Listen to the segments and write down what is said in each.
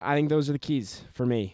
I think those are the keys for me.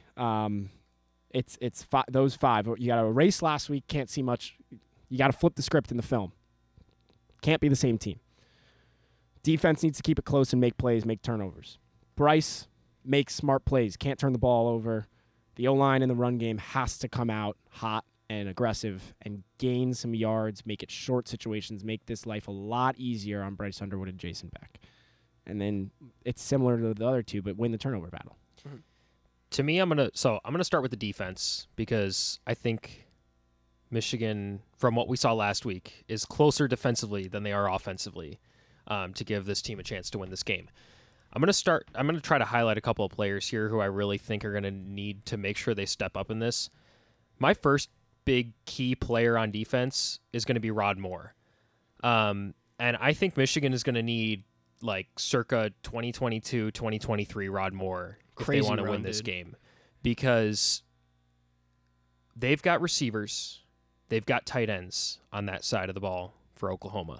Those five. You got to erase last week. Can't see much. You got to flip the script in the film. Can't be the same team. Defense needs to keep it close and make plays, make turnovers. Bryce makes smart plays. Can't turn the ball over. The O-line in the run game has to come out hot and aggressive and gain some yards, make it short situations, make this life a lot easier on Bryce Underwood and Jason Beck. And then it's similar to the other two, but win the turnover battle. Mm-hmm. To me, I'm gonna start with the defense because I think Michigan, from what we saw last week, is closer defensively than they are offensively to give this team a chance to win this game. I'm going to try to highlight a couple of players here who I really think are going to need to make sure they step up in this. My first big key player on defense is going to be Rod Moore. And I think Michigan is going to need like circa 2022, 2023 Rod Moore if they want to win this game. Because they've got receivers, they've got tight ends on that side of the ball for Oklahoma.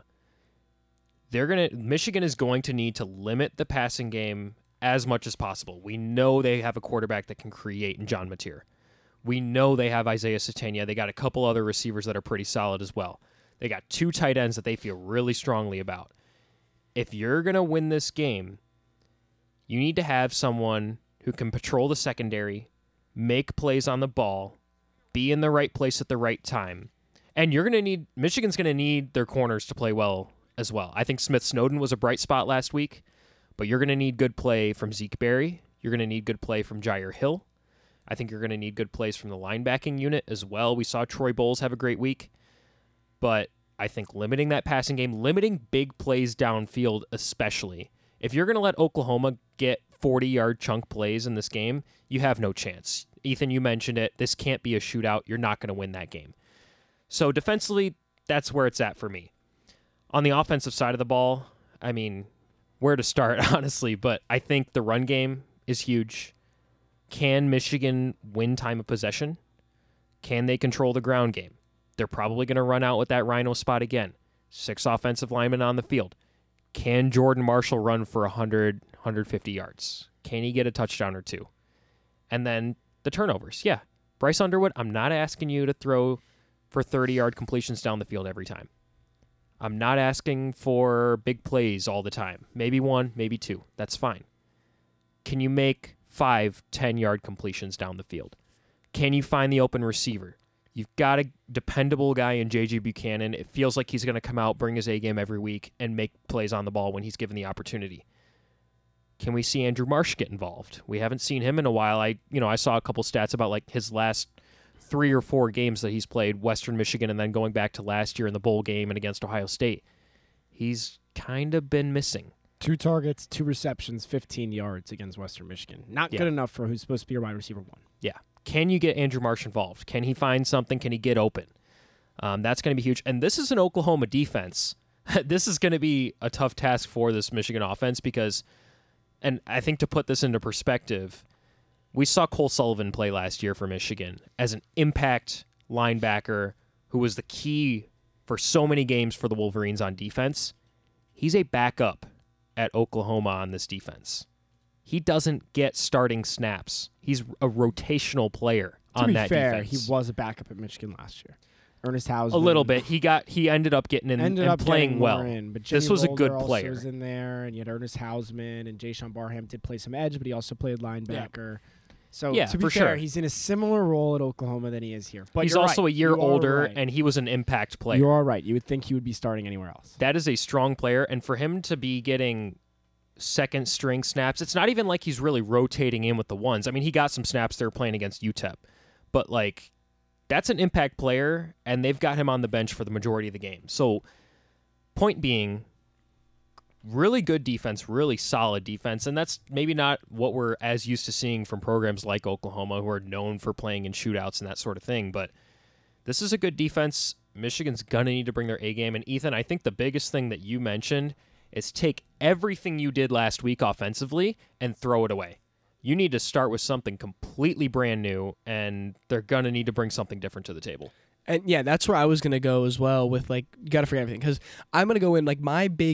Michigan is going to need to limit the passing game as much as possible. We know they have a quarterback that can create in John Mateer. We know they have Isaiah Satania. They got a couple other receivers that are pretty solid as well. They got two tight ends that they feel really strongly about. If you're going to win this game, you need to have someone who can patrol the secondary, make plays on the ball, be in the right place at the right time. And Michigan's going to need their corners to play well as well. I think Smith Snowden was a bright spot last week, but you're going to need good play from Zeke Berry. You're going to need good play from Jair Hill. I think you're going to need good plays from the linebacking unit as well. We saw Troy Bowles have a great week, but I think limiting that passing game, limiting big plays downfield especially. If you're going to let Oklahoma get 40-yard chunk plays in this game, you have no chance. Ethan, you mentioned it. This can't be a shootout. You're not going to win that game. So defensively, that's where it's at for me. On the offensive side of the ball, I mean, where to start, honestly, but I think the run game is huge. Can Michigan win time of possession? Can they control the ground game? They're probably going to run out with that Rhino spot again. 6 offensive linemen on the field. Can Jordan Marshall run for 100, 150 yards? Can he get a touchdown or two? And then the turnovers. Yeah, Bryce Underwood, I'm not asking you to throw for 30-yard completions down the field every time. I'm not asking for big plays all the time. Maybe 1, maybe 2. That's fine. Can you make 5, 10-yard completions down the field? Can you find the open receiver? You've got a dependable guy in J.J. Buchanan. It feels like he's going to come out, bring his A-game every week, and make plays on the ball when he's given the opportunity. Can we see Andrew Marsh get involved? We haven't seen him in a while. I saw a couple stats about like his last 3 or 4 games that he's played, Western Michigan, and then going back to last year in the bowl game and against Ohio State. He's kind of been missing. 2 targets, 2 receptions, 15 yards against Western Michigan. Not good enough for who's supposed to be your wide receiver 1. Yeah. Can you get Andrew Marsh involved? Can he find something? Can he get open? That's going to be huge. And this is an Oklahoma defense. This is going to be a tough task for this Michigan offense because, and I think to put this into perspective, we saw Cole Sullivan play last year for Michigan as an impact linebacker who was the key for so many games for the Wolverines on defense. He's a backup at Oklahoma on this defense. He doesn't get starting snaps. He's a rotational player on that defense. To be fair, he was a backup at Michigan last year. Ernest Hausman. A little bit. He ended up getting in and playing well. But this was a good player. Was in there, and you had Ernest Hausman and Jayshawn Barham did play some edge, but he also played linebacker. Yeah. So to be fair, he's in a similar role at Oklahoma than he is here. But he's also a year older, and he was an impact player. You are right. You would think he would be starting anywhere else. That is a strong player, and for him to be getting second string snaps, it's not even like he's really rotating in with the ones. I mean, he got some snaps there playing against UTEP, but like that's an impact player, and they've got him on the bench for the majority of the game. So, point being, really good defense, really solid defense, and that's maybe not what we're as used to seeing from programs like Oklahoma, who are known for playing in shootouts and that sort of thing, but this is a good defense. Michigan's going to need to bring their A-game, and Ethan, I think the biggest thing that you mentioned is take everything you did last week offensively and throw it away. You need to start with something completely brand new, and they're going to need to bring something different to the table. And yeah, that's where I was going to go as well with, like, you got to forget everything, because I'm going to go in, like, my big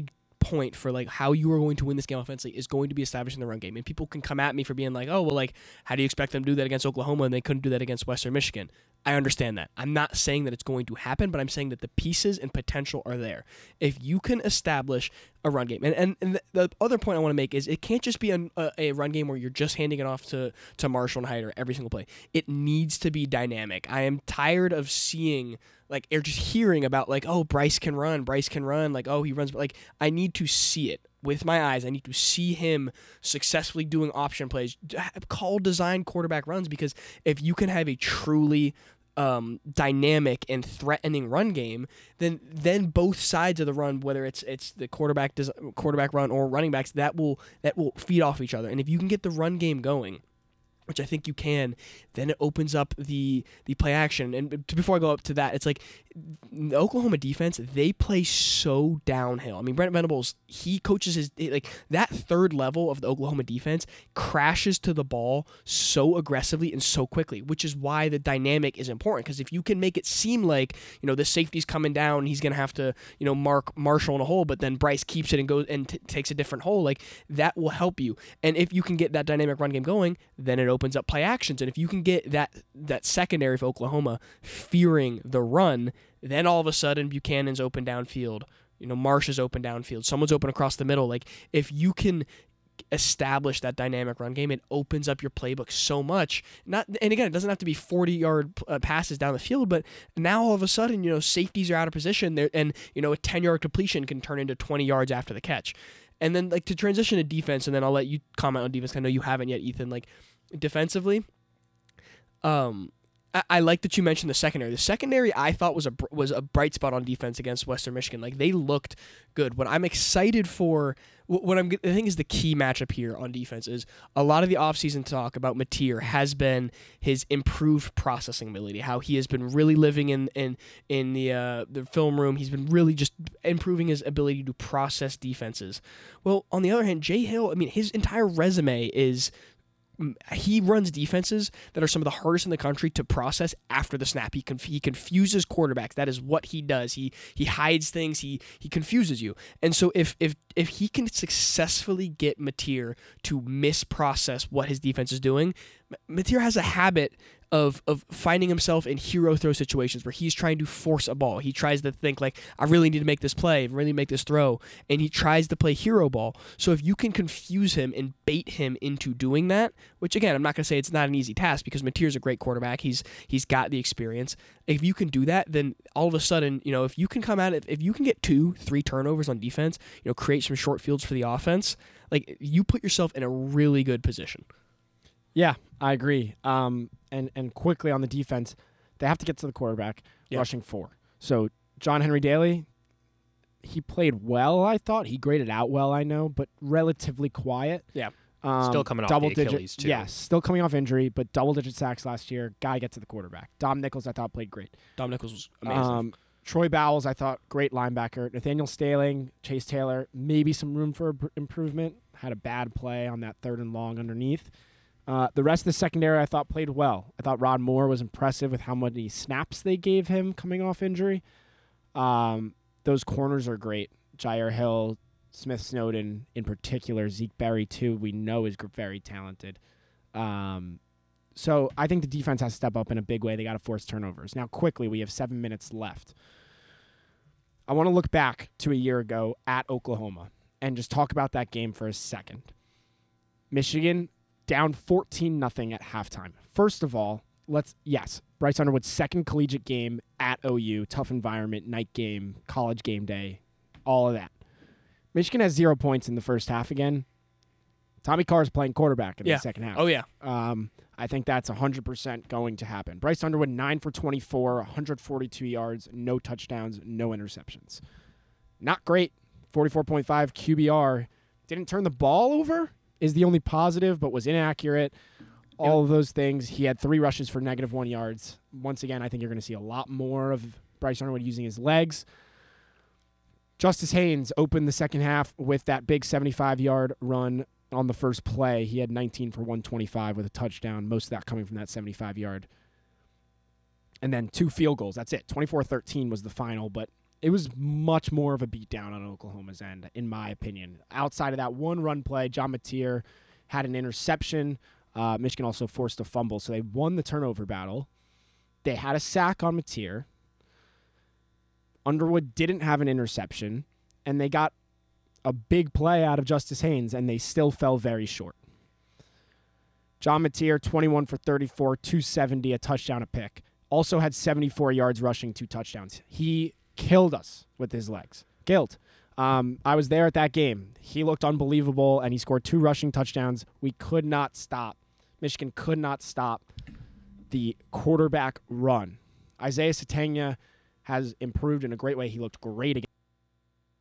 point for like how you are going to win this game offensively is going to be establishing the run game. And people can come at me for being like, oh, well, like, how do you expect them to do that against Oklahoma and they couldn't do that against Western Michigan? I understand that. I'm not saying that it's going to happen, but I'm saying that the pieces and potential are there. If you can establish a run game, and the other point I want to make is it can't just be a run game where you're just handing it off to Marshall and Hyder every single play. It needs to be dynamic. I am tired of seeing like or just hearing about like, oh, Bryce can run, like, oh, he runs, but like I need to see it with my eyes. I need to see him successfully doing option plays, call design quarterback runs, because if you can have a truly dynamic and threatening run game, then both sides of the run, whether it's the quarterback run or running backs, that will feed off each other. And if you can get the run game going, which I think you can, then it opens up the play action. And before I go up to that, it's like the Oklahoma defense, they play so downhill. I mean, Brent Venables, he coaches like that third level of the Oklahoma defense crashes to the ball so aggressively and so quickly, which is why the dynamic is important. Because if you can make it seem like, the safety's coming down, he's going to have to, mark Marshall in a hole, but then Bryce keeps it and goes and takes a different hole, like that will help you. And if you can get that dynamic run game going, then it opens up play actions. And if you can get that secondary for Oklahoma fearing the run, then all of a sudden Buchanan's open downfield, Marsh is open downfield, someone's open across the middle. Like if you can establish that dynamic run game, it opens up your playbook so much. And again, it doesn't have to be 40-yard passes down the field, but now all of a sudden, safeties are out of position there, and a 10-yard completion can turn into 20 yards after the catch. And then like to transition to defense, and then I'll let you comment on defense. I know you haven't yet, Ethan. Like defensively, I like that you mentioned the secondary. The secondary I thought was a bright spot on defense against Western Michigan. Like they looked good. What I'm excited for, I think is the key matchup here on defense is a lot of the offseason talk about Mateer has been his improved processing ability. How he has been really living in the film room. He's been really just improving his ability to process defenses. Well, on the other hand, Jay Hill, I mean, his entire resume is. He runs defenses that are some of the hardest in the country to process after the snap. He confuses quarterbacks. That is what he does. He hides things. He confuses you. And so if he can successfully get Mateer to misprocess what his defense is doing, Mateer has a habit of finding himself in hero throw situations where he's trying to force a ball. He tries to think like, I really need to make this play, really make this throw, and he tries to play hero ball. So if you can confuse him and bait him into doing that, which again, I'm not going to say it's not an easy task because Mateer's a great quarterback. He's got the experience. If you can do that, then all of a sudden, if you can come at it, if you can get 2-3 turnovers on defense, create some short fields for the offense, like you put yourself in a really good position. Yeah, I agree. And quickly on the defense, they have to get to the quarterback, rushing 4. So John Henry Daly, he played well, I thought. He graded out well, I know, but relatively quiet. Yeah. Still coming off the Achilles, too. Yeah, still coming off injury, but double-digit sacks last year. Guy gets to the quarterback. Dom Nichols, I thought, played great. Dom Nichols was amazing. Troy Bowles, I thought, great linebacker. Nathaniel Staling, Chase Taylor, maybe some room for improvement. Had a bad play on that 3rd and long underneath. The rest of the secondary I thought played well. I thought Rod Moore was impressive with how many snaps they gave him coming off injury. Those corners are great. Jair Hill, Smith Snowden in particular, Zeke Berry too, we know is very talented. So I think the defense has to step up in a big way. They got to force turnovers. Now quickly, we have 7 minutes left. I want to look back to a year ago at Oklahoma and just talk about that game for a second. Michigan down 14-0 at halftime. First of all, Bryce Underwood's second collegiate game at OU, tough environment, night game, college game day, all of that. Michigan has 0 points in the first half again. Tommy Carr's playing quarterback in the second half. Oh, yeah. I think that's 100% going to happen. Bryce Underwood, 9 for 24, 142 yards, no touchdowns, no interceptions. Not great. 44.5 QBR. Didn't turn the ball over is the only positive, but was inaccurate. All of those things. He had 3 rushes for -1 yards. Once again, I think you're going to see a lot more of Bryce Underwood using his legs. Justice Haynes opened the second half with that big 75-yard run on the first play. He had 19 for 125 with a touchdown, most of that coming from that 75-yard. And then 2 field goals. That's it. 24-13 was the final, but it was much more of a beatdown on Oklahoma's end, in my opinion. Outside of that one run play, John Mateer had an interception. Michigan also forced a fumble, so they won the turnover battle. They had a sack on Mateer. Underwood didn't have an interception, and they got a big play out of Justice Haynes, and they still fell very short. John Mateer, 21 for 34, 270, a touchdown, a pick. Also had 74 yards rushing, 2 touchdowns. He killed us with his legs. Killed. I was there at that game. He looked unbelievable, and he scored 2 rushing touchdowns. We could not stop. Michigan could not stop the quarterback run. Isaiah Sategna has improved in a great way. He looked great again.